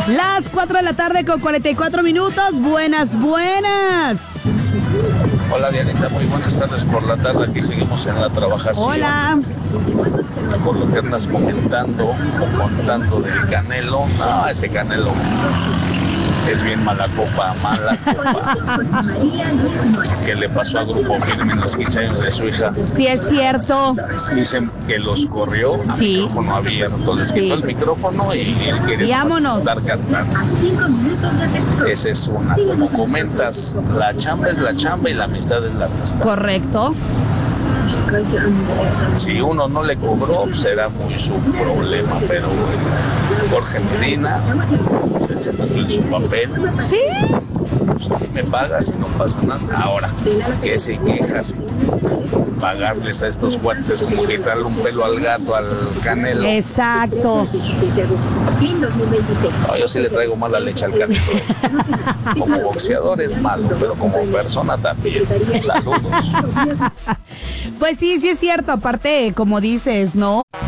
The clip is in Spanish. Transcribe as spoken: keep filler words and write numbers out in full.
Las cuatro de la tarde con cuarenta y cuatro minutos. Buenas, buenas. Hola Dianita, muy buenas tardes por la tarde. Aquí seguimos en la trabajación. Hola. Por lo que andas comentando o contando del Canelo. No, ese Canelo es bien mala copa, mala copa. ¿Qué le pasó a Grupo Firme en los quince años de su hija? Sí, es cierto. Dicen que los corrió a Sí. micrófono abierto. Les quitó Sí. el micrófono y él quiere Y vámonos. estar cantando. Esa es una. Como comentas, la chamba es la chamba y la amistad es la amistad. Correcto. Si uno no le cobró, será muy su problema, pero Jorge Medina, pues él se puso en su papel. Sí. Pues a mí me pagas y no pasa nada. Ahora, ¿qué se quejas? Pagarles a estos cuates es como quitarle un pelo al gato, al Canelo. Exacto. No, yo sí le traigo mala leche al Canelo. Como boxeador es malo, pero como persona también. Saludos. Pues sí, sí es cierto. Aparte, como dices, ¿no?